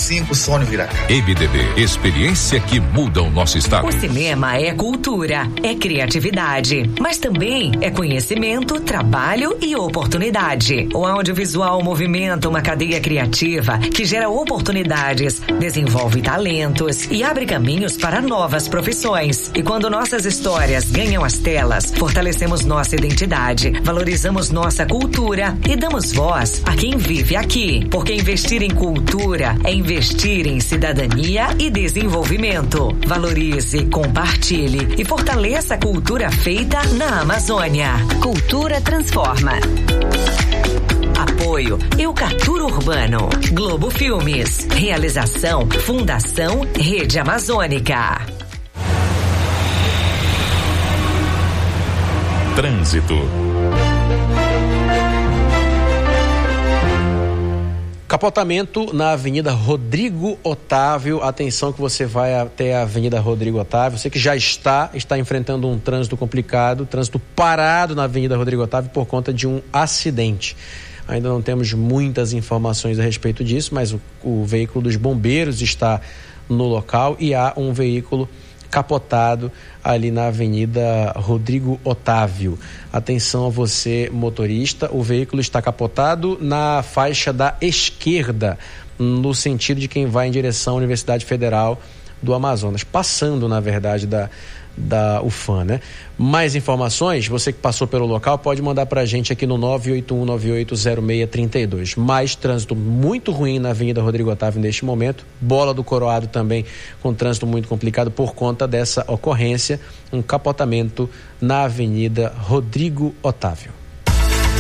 5 Sônia Viracá. MDB, experiência que muda o nosso estado. O cinema é cultura, é criatividade, mas também é conhecimento, trabalho e oportunidade. O audiovisual movimenta uma cadeia criativa que gera oportunidades, desenvolve talentos e abre caminhos para novas profissões. E quando nossas histórias ganham as telas, fortalecemos nossa identidade, valorizamos nossa cultura e damos voz a quem vive aqui. Porque investir em cultura é investir em cidadania e desenvolvimento. Valorize, compartilhe e fortaleça a cultura feita na Amazônia. Cultura transforma. Apoio Eucatur Urbano, Globo Filmes. Realização Fundação Rede Amazônica. Trânsito. Capotamento na Avenida Rodrigo Otávio. Atenção que você vai até a Avenida Rodrigo Otávio. Você que já está enfrentando um trânsito complicado, trânsito parado na Avenida Rodrigo Otávio por conta de um acidente. Ainda não temos muitas informações a respeito disso, mas o veículo dos bombeiros está no local e há um veículo capotado ali na Avenida Rodrigo Otávio. Atenção a você, motorista, o veículo está capotado na faixa da esquerda, no sentido de quem vai em direção à Universidade Federal do Amazonas, passando, na verdade, da UFAM, né? Mais informações, você que passou pelo local pode mandar pra gente aqui no 981980632. Mais trânsito muito ruim na Avenida Rodrigo Otávio neste momento, Bola do Coroado também com trânsito muito complicado por conta dessa ocorrência, um capotamento na Avenida Rodrigo Otávio.